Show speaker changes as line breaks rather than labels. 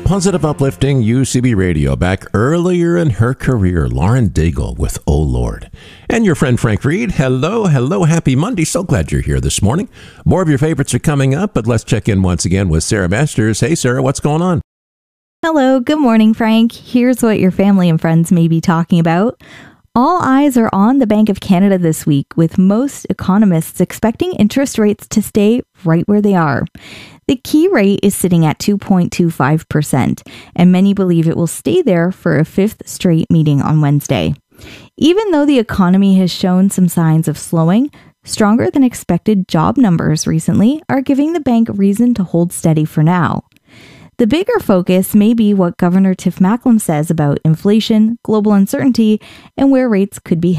Positive, uplifting UCB Radio. Back earlier in her career, Lauren Daigle with Oh Lord. And your friend Frank Reed. Hello, happy Monday. So glad you're here this morning. More of your favorites are coming up, but let's check in once again with Sarah Masters. Hey, Sarah, what's going on?
Hello, good morning, Frank. Here's what your family and friends may be talking about. All eyes are on the Bank of Canada this week, with most economists expecting interest rates to stay right where they are. The key rate is sitting at 2.25%, and many believe it will stay there for a fifth straight meeting on Wednesday. Even though the economy has shown some signs of slowing, stronger than expected job numbers recently are giving the bank reason to hold steady for now. The bigger focus may be what Governor Tiff Macklem says about inflation, global uncertainty, and where rates could be